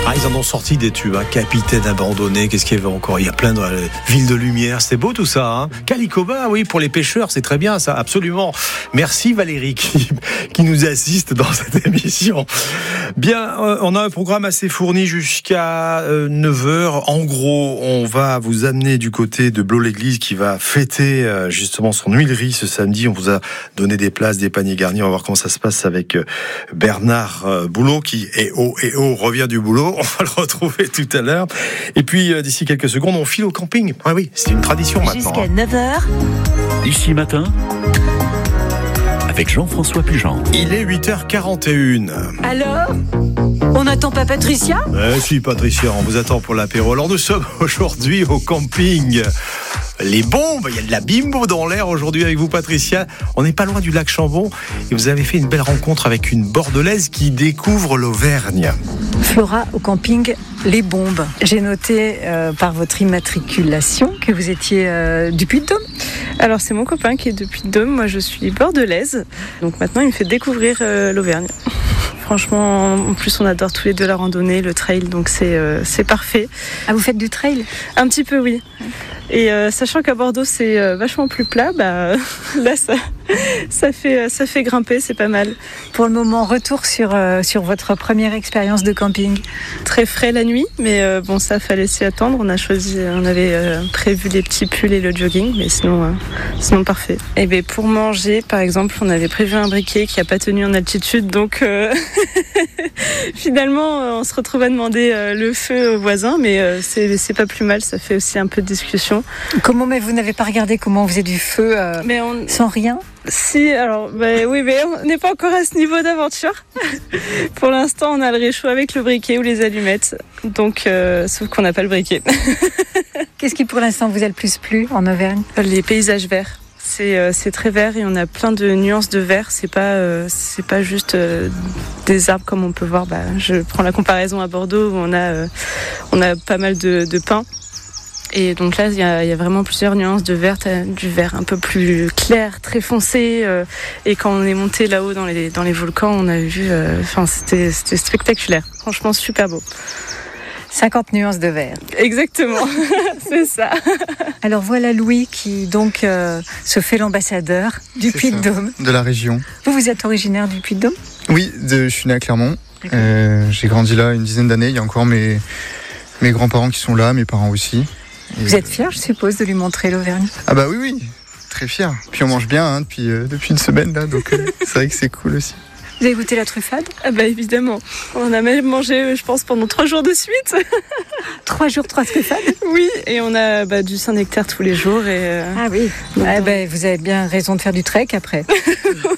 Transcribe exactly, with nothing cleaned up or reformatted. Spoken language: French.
Ah, ils en ont sorti des tubes, hein. Capitaine abandonné, qu'est-ce qu'il y avait encore? Il y a plein de euh, villes de lumière, c'est beau tout ça, hein. Calicoba, oui, pour les pêcheurs, c'est très bien ça, absolument. Merci Valérie qui, qui nous assiste dans cette émission. Bien, euh, on a un programme assez fourni jusqu'à euh, neuf heures. En gros, on va vous amener du côté de Blot-l'Église qui va fêter euh, justement son huilerie ce samedi. On vous a donné des places, des paniers garnis. On va voir comment ça se passe avec euh, Bernard euh, Boulot qui, et oh, et oh, revient du boulot. On va le retrouver tout à l'heure. Et puis, euh, d'ici quelques secondes, on file au camping. Ah oui, c'est une tradition maintenant. Jusqu'à neuf heures. Ici matin, avec Jean-François Pujan. Il est huit heures quarante et une. Alors, on n'attend pas Patricia ? Eh si, Patricia, on vous attend pour l'apéro. Alors, nous sommes aujourd'hui au camping Les Bombes. Il y a de la bimbo dans l'air aujourd'hui avec vous, Patricia. On n'est pas loin du lac Chambon et vous avez fait une belle rencontre avec une Bordelaise qui découvre l'Auvergne. Flora, au camping Les Bombes. J'ai noté euh, par votre immatriculation que vous étiez euh, du Puy-de-Dôme. Alors c'est mon copain qui est de Puy-de-Dôme, moi je suis bordelaise, donc maintenant il me fait découvrir euh, l'Auvergne. Franchement, en plus on adore tous les deux la randonnée, le trail, donc c'est, euh, c'est parfait. Ah, vous faites du trail ? Un petit peu, oui. Et euh, sachant qu'à Bordeaux c'est euh, vachement plus plat, bah, là ça, ça, fait, ça fait grimper, c'est pas mal. Pour le moment, retour sur, euh, sur votre première expérience de camping. Très frais la nuit, mais euh, bon ça fallait s'y attendre. On a choisi, on avait euh, prévu les petits pulls et le jogging, mais sinon, euh, sinon parfait. Et bien pour manger, par exemple, on avait prévu un briquet qui n'a pas tenu en altitude, donc euh, finalement euh, on se retrouve à demander euh, le feu aux voisins, mais euh, c'est, c'est pas plus mal, ça fait aussi un peu de discussion. Comment, mais vous n'avez pas regardé comment on faisait du feu euh, mais on... sans rien ? Si, alors, bah, oui, mais on n'est pas encore à ce niveau d'aventure. Pour l'instant, on a le réchaud avec le briquet ou les allumettes. Donc, euh, sauf qu'on n'a pas le briquet. Qu'est-ce qui, pour l'instant, vous a le plus plu en Auvergne ? Les paysages verts. C'est, euh, c'est très vert et on a plein de nuances de vert. C'est pas, euh, c'est pas juste euh, des arbres comme on peut voir. Bah, je prends la comparaison à Bordeaux où on a, euh, on a pas mal de, de pins. Et donc là, il y a, il y a vraiment plusieurs nuances de vert, du vert un peu plus clair, très foncé. Euh, et quand on est monté là-haut dans les, dans les volcans, on a vu, euh, enfin, c'était, c'était spectaculaire. Franchement, super beau. cinquante nuances de vert. Exactement, c'est ça. Alors voilà Louis qui donc euh, se fait l'ambassadeur du C'est Puy-de-Dôme. ça, de la région. Vous, vous êtes originaire du Puy-de-Dôme ? Oui, de, je suis né à Clermont. Euh, j'ai grandi là une dizaine d'années. Il y a encore mes, mes grands-parents qui sont là, mes parents aussi. Et vous êtes fier, je suppose, de lui montrer l'Auvergne ? Ah bah oui, oui, très fier. Puis on mange bien hein, depuis, euh, depuis une semaine là, donc euh, c'est vrai que c'est cool aussi. Vous avez goûté la truffade ? Ah bah évidemment. On a même mangé, je pense, pendant trois jours de suite. Trois jours, trois truffades ? Oui, et on a bah, du Saint-Nectaire tous les jours. Et, euh... Ah oui. Ah bah, vous avez bien raison de faire du trek après.